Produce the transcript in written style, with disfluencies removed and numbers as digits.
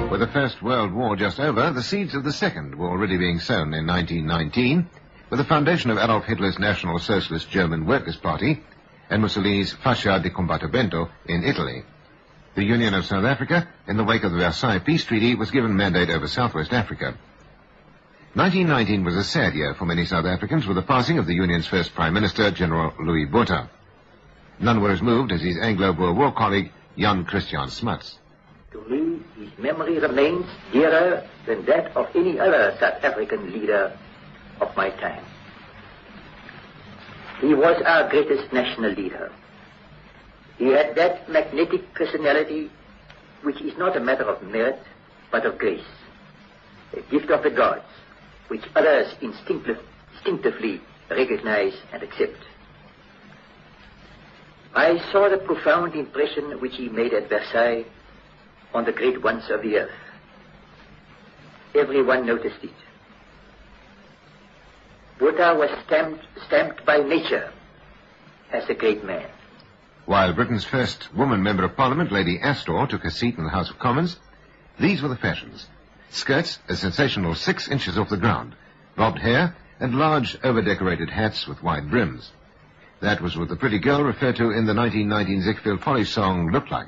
With the First World War just over, the seeds of the Second were already being sown in 1919, with the foundation of Adolf Hitler's National Socialist German Workers' Party and Mussolini's Fascia di Combattimento in Italy. The Union of South Africa, in the wake of the Versailles Peace Treaty, was given mandate over Southwest Africa. 1919 was a sad year for many South Africans, with the passing of the Union's first Prime Minister, General Louis Botha. None were as moved as his Anglo-Boer War colleague, Jan Christian Smuts. To me, his memory remains dearer than that of any other South African leader of my time. He was our greatest national leader. He had that magnetic personality which is not a matter of merit, but of grace, a gift of the gods, which others instinctively recognize and accept. I saw the profound impression which he made at Versailles on the great ones of the earth. Everyone noticed it. Botha was stamped by nature as a great man. While Britain's first woman Member of Parliament, Lady Astor, took her seat in the House of Commons, these were the fashions. Skirts a sensational 6 inches off the ground, bobbed hair, and large over-decorated hats with wide brims. That was what the pretty girl referred to in the 1919 Ziegfeld Follies song looked like.